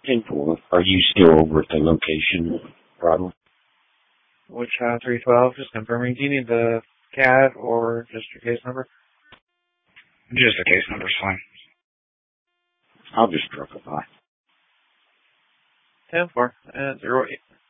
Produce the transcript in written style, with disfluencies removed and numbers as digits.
10-4. Are you still over at the location, Rodwell? Wichita 312, just confirming. Do you need the CAD or just your case number? Just the case number's fine. I'll just drop it by. 10-4 and 08.